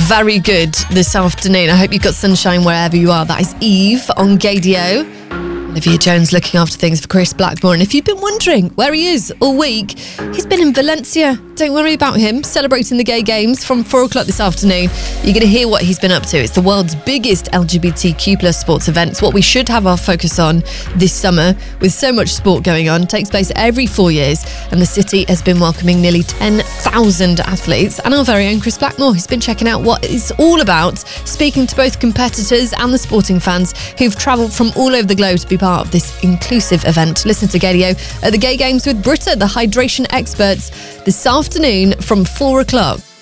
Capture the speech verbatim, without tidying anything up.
very good this afternoon. I hope you've got sunshine wherever you are. That is Eve on Gaydio. Olivia Jones looking after things for Chris Blackmore. And if you've been wondering where he is all week, he's been in Valencia. Don't worry about him. Celebrating the gay games from four o'clock this afternoon. You're going to hear what he's been up to. It's the world's biggest L G B T Q plus sports event. It's what we should have our focus on this summer with so much sport going on. It takes place every four years and the city has been welcoming nearly ten thousand athletes. And our very own Chris Blackmore, who's been checking out what it's all about, speaking to both competitors and the sporting fans who've travelled from all over the globe to be part of this inclusive event. Listen to Gaydio at the Gay Games with Britta, the hydration experts, this afternoon from four o'clock.